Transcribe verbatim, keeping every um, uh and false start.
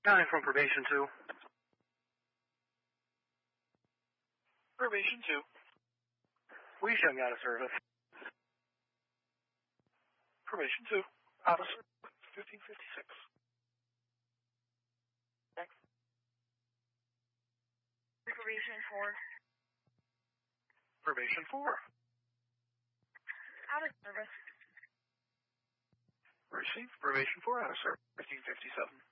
Nine from probation two. Probation two. We young out of service. Probation two. Out of service. fifteen fifty-six. Next. Probation four. Probation four. Out of service. Received. Probation four out of service. fifteen fifty-seven.